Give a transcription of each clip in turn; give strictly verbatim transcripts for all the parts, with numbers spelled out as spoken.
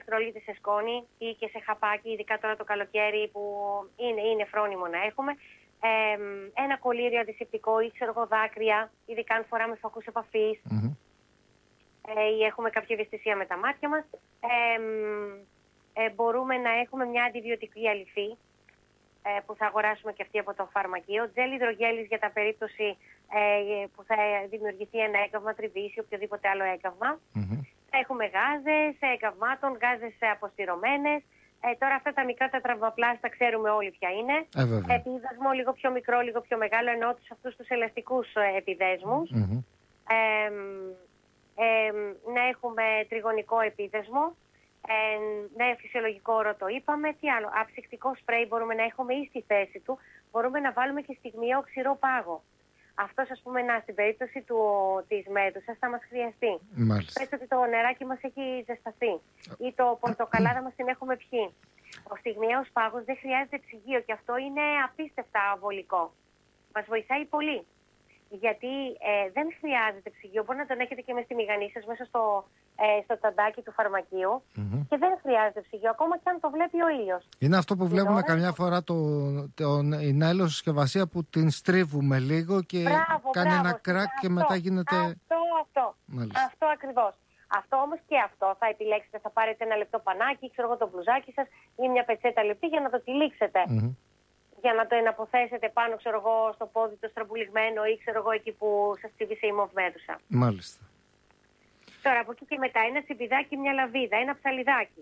ηλεκτρολίτη σε σκόνη ή και σε χαπάκι, ειδικά τώρα το καλοκαίρι που είναι, είναι φρόνιμο να έχουμε. Ε, ένα κολλήριο αντισηπτικό ή ξέρω εγώ δάκρυα, ειδικά αν φοράμε φακούς επαφής mm-hmm. ε, ή έχουμε κάποια ευαισθησία με τα μάτια μας. Ε, ε, μπορούμε να έχουμε μια αντιβιωτική αλυφή ε, που θα αγοράσουμε και αυτή από το φαρμακείο. Τζέλ υδρογέλης για τα περίπτωση ε, που θα δημιουργηθεί ένα έκαυμα, τριβής ή οποιοδήποτε άλλο έκαυμα. Mm-hmm. Έχουμε γάζες εκαυμάτων, γάζες αποστηρωμένες. Ε, τώρα αυτά τα μικρά τα τραυμαπλάστα ξέρουμε όλοι ποια είναι. Ε, επίδεσμο λίγο πιο μικρό, λίγο πιο μεγάλο, εννοώ τους αυτούς τους ελαστικούς ε, επιδέσμους. Mm-hmm. Ε, ε, να έχουμε τριγωνικό επίδεσμο. Ε, ναι, φυσιολογικό όρο το είπαμε. Τι άλλο, αψυκτικό σπρέι μπορούμε να έχουμε ή στη θέση του. Μπορούμε να βάλουμε και στιγμιαίο ξηρό πάγο. Αυτός, ας πούμε, να, στην περίπτωση του, της μέδουσας θα μας χρειαστεί. Πες ότι το νεράκι μας έχει ζεσταθεί ή το πορτοκαλάδα μας την έχουμε πιει. Ο στιγμιαίος πάγος δεν χρειάζεται ψυγείο και αυτό είναι απίστευτα βολικό. Μας βοηθάει πολύ. Γιατί ε, δεν χρειάζεται ψυγείο. Μπορεί να τον έχετε και μες στη μηγανή σας, μέσα στο, ε, στο ταντάκι του φαρμακείου mm-hmm. και δεν χρειάζεται ψυγείο, ακόμα και αν το βλέπει ο ήλιος. Είναι αυτό που βλέπουμε ώρα... καμιά φορά το, το, η νάιλον συσκευασία που την στρίβουμε λίγο και μπράβο, κάνει μπράβο, ένα κράκ αυτό, και μετά γίνεται... Αυτό, αυτό, αυτό ακριβώς. Αυτό όμως και αυτό θα επιλέξετε, θα πάρετε ένα λεπτό πανάκι, ξέρω εγώ το μπλουζάκι σας ή μια πετσέτα λεπτή για να το τυλίξετε. Mm-hmm. Για να το εναποθέσετε πάνω, ξέρω εγώ, στο πόδι το στραμπουλιγμένο ή ξέρω εγώ εκεί που σας τσίβησε η μοβμέδουσα. Μάλιστα. Τώρα από εκεί και μετά ένα τσιμπιδάκι, μια λαβίδα, ένα ψαλιδάκι,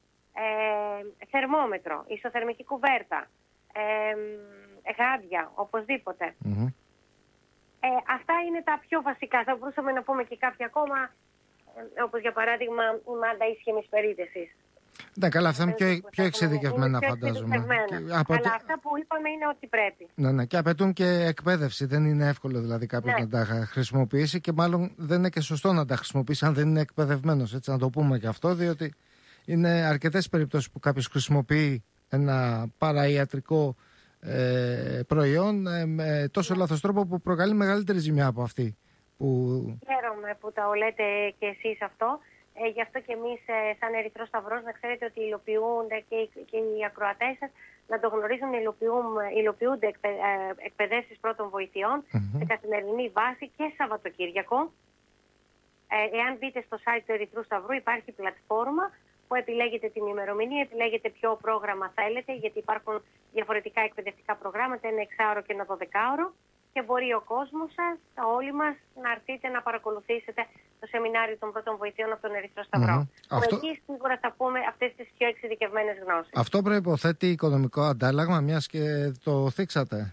ε, θερμόμετρο, ισοθερμική κουβέρτα, ε, γάντια, οπωσδήποτε. Mm-hmm. Ε, αυτά είναι τα πιο βασικά. Θα μπορούσαμε να πούμε και κάποια ακόμα, ε, όπως για παράδειγμα η μάντα ίσχυμης περίδεσης. Ναι, καλά, αυτά είναι πιο, πιο εξειδικευμένα, φαντάζομαι. Και αλλά απαιτεί... αυτά που είπαμε είναι ότι πρέπει. Ναι, ναι, και απαιτούν και εκπαίδευση. Δεν είναι εύκολο δηλαδή κάποιος ναι. να τα χρησιμοποιήσει και μάλλον δεν είναι και σωστό να τα χρησιμοποιήσει αν δεν είναι εκπαιδευμένος. Έτσι, να το πούμε και αυτό, διότι είναι αρκετές περιπτώσεις που κάποιος χρησιμοποιεί ένα παραϊατρικό ε, προϊόν ε, με τόσο λάθος τρόπο που προκαλεί μεγαλύτερη ζημιά από αυτή. Που... Χαίρομαι που τα λέτε και εσείς αυτό. Ε, γι' αυτό και εμείς ε, σαν Ερυθρός Σταυρός να ξέρετε ότι υλοποιούνται και, και οι ακροατές σας να το γνωρίζουν, υλοποιούνται εκπαιδ, ε, εκπαιδεύσεις πρώτων βοηθειών mm-hmm. σε καθημερινή βάση και Σαββατοκύριακο. Ε, εάν μπείτε στο site του Ερυθρού Σταυρού υπάρχει πλατφόρμα που επιλέγετε την ημερομηνία, επιλέγετε ποιο πρόγραμμα θέλετε, γιατί υπάρχουν διαφορετικά εκπαιδευτικά προγράμματα, ένα εξάωρο και ένα δωδεκάωρο. Και μπορεί ο κόσμος σας, όλοι μας, να έρθετε να παρακολουθήσετε το σεμινάριο των πρώτων βοηθειών από τον Ερυθρό Σταυρό. Mm-hmm. Αυτό... Εκεί σίγουρα θα πούμε αυτές τις πιο εξειδικευμένες γνώσεις. Αυτό προϋποθέτει οικονομικό αντάλλαγμα, μιας και το θίξατε.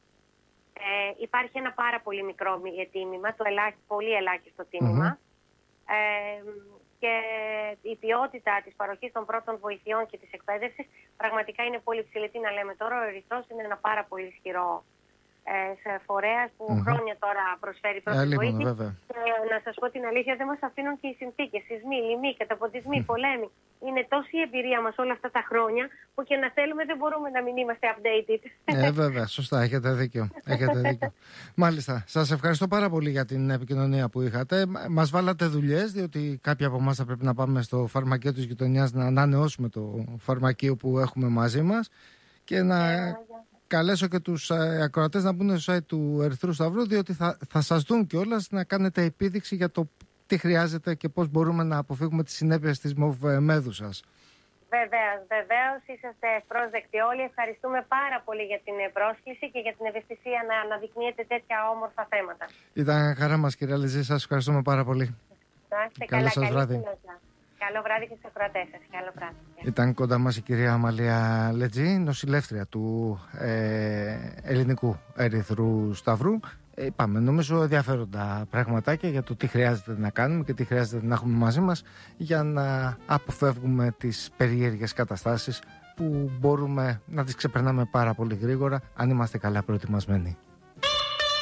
Ε, υπάρχει ένα πάρα πολύ μικρό τίμημα, το ελάχιστο, πολύ ελάχιστο τίμημα. Mm-hmm. Ε, και η ποιότητα της παροχής των πρώτων βοηθειών και της εκπαίδευσης πραγματικά είναι πολύ ψηλή. Τι να λέμε τώρα, ο Ερυθρός είναι ένα πάρα πολύ ισχυρό σε φορέας που mm-hmm. χρόνια τώρα προσφέρει πρώτη βοήθεια. Και να σας πω την αλήθεια, δεν μας αφήνουν και οι συνθήκες, σεισμοί, λοιμοί, καταποντισμοί, mm. πολέμοι. Είναι τόση η εμπειρία μας όλα αυτά τα χρόνια που και να θέλουμε δεν μπορούμε να μην είμαστε updated. Ε, βέβαια, σωστά, έχετε δίκιο. Έχετε δίκιο. Μάλιστα, σας ευχαριστώ πάρα πολύ για την επικοινωνία που είχατε. Μας βάλατε δουλειές, διότι κάποιοι από εμάς θα πρέπει να πάμε στο φαρμακείο της γειτονιάς να ανανεώσουμε το φαρμακείο που έχουμε μαζί μας και να... Ε, καλέσω και τους ε, ακροατές να μπουν στο site του Ερυθρού Σταυρού, διότι θα, θα σας δουν κιόλας να κάνετε επίδειξη για το τι χρειάζεται και πώς μπορούμε να αποφύγουμε τις συνέπειες της μοβμέδουσας. Βεβαίως, βεβαίως, είσαστε ευπρόσδεκτοι όλοι. Ευχαριστούμε πάρα πολύ για την πρόσκληση και για την ευαισθησία να αναδεικνύετε τέτοια όμορφα θέματα. Ήταν χαρά μας, κυρία Λετζή, σας ευχαριστούμε πάρα πολύ. Να είστε καλά, σας βράδυ. Καλό βράδυ και στους ακροατές σας. Καλό βράδυ. Ήταν κοντά μας η κυρία Αμαλία Λετζή, νοσηλεύτρια του ε, Ελληνικού Ερυθρού Σταυρού. Ε, είπαμε νομίζω ενδιαφέροντα πραγματάκια για το τι χρειάζεται να κάνουμε και τι χρειάζεται να έχουμε μαζί μας για να αποφεύγουμε τις περίεργες καταστάσεις που μπορούμε να τις ξεπερνάμε πάρα πολύ γρήγορα αν είμαστε καλά προετοιμασμένοι.